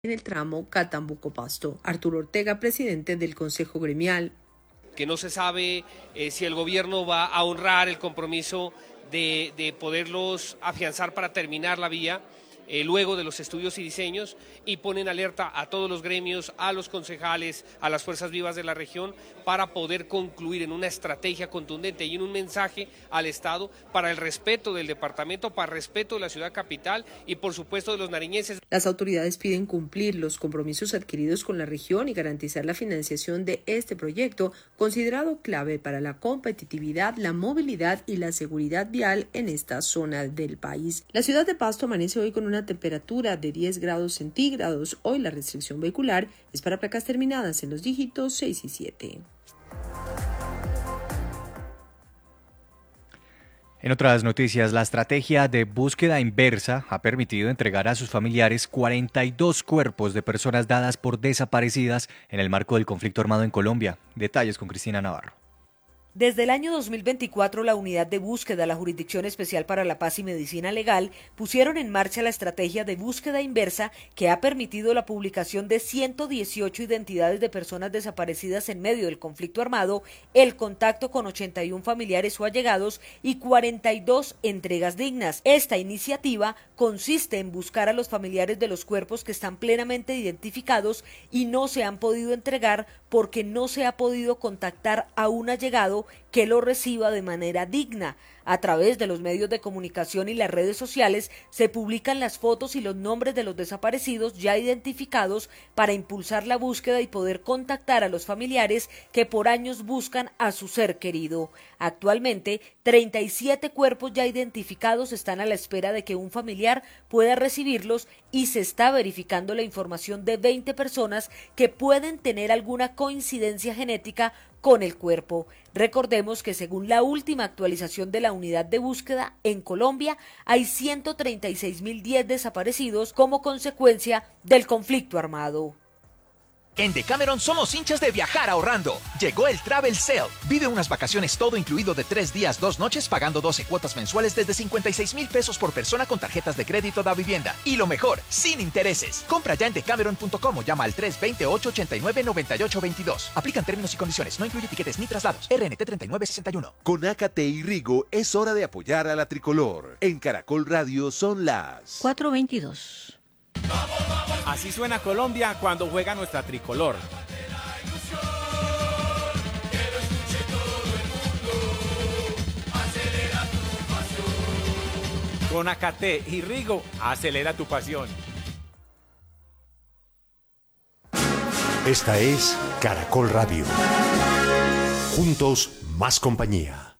en el tramo Catambuco-Pasto. Arturo Ortega, presidente del Consejo Gremial. Que no se sabe si el gobierno va a honrar el compromiso de poderlos afianzar para terminar la vía luego de los estudios y diseños, y ponen alerta a todos los gremios, a los concejales, a las fuerzas vivas de la región para poder concluir en una estrategia contundente y en un mensaje al Estado para el respeto del departamento, para el respeto de la ciudad capital y por supuesto de los nariñenses. Las autoridades piden cumplir los compromisos adquiridos con la región y garantizar la financiación de este proyecto, considerado clave para la competitividad, la movilidad y la seguridad vial en esta zona del país. La ciudad de Pasto amanece hoy con una temperatura de 10 grados centígrados. Hoy la restricción vehicular es para placas terminadas en los dígitos 6 y 7. En otras noticias, la estrategia de búsqueda inversa ha permitido entregar a sus familiares 42 cuerpos de personas dadas por desaparecidas en el marco del conflicto armado en Colombia. Detalles con Cristina Navarro. Desde el año 2024, la Unidad de Búsqueda, la Jurisdicción Especial para la Paz y Medicina Legal pusieron en marcha la estrategia de búsqueda inversa que ha permitido la publicación de 118 identidades de personas desaparecidas en medio del conflicto armado, el contacto con 81 familiares o allegados y 42 entregas dignas. Esta iniciativa consiste en buscar a los familiares de los cuerpos que están plenamente identificados y no se han podido entregar porque no se ha podido contactar a un allegado que lo reciba de manera digna. A través de los medios de comunicación y las redes sociales se publican las fotos y los nombres de los desaparecidos ya identificados para impulsar la búsqueda y poder contactar a los familiares que por años buscan a su ser querido. Actualmente, 37 cuerpos ya identificados están a la espera de que un familiar pueda recibirlos y se está verificando la información de 20 personas que pueden tener alguna coincidencia genética con el cuerpo. Recordemos que según la última actualización de la unidad de búsqueda, en Colombia hay 136.010 desaparecidos como consecuencia del conflicto armado. En Decameron somos hinchas de viajar ahorrando. Llegó el Travel Sale. Vive unas vacaciones todo incluido de 3 días, 2 noches pagando 12 cuotas mensuales desde 56,000 pesos por persona con tarjetas de crédito da vivienda. Y lo mejor, sin intereses. Compra ya en decameron.com o llama al 320-889-9822. Aplican términos y condiciones. No incluye tiquetes ni traslados. RNT 3961. Con AKT y Rigo es hora de apoyar a la tricolor. En Caracol Radio son las 4:22. Así suena Colombia cuando juega nuestra tricolor. Con AKT y Rigo, acelera tu pasión. Esta es Caracol Radio. Juntos, más compañía.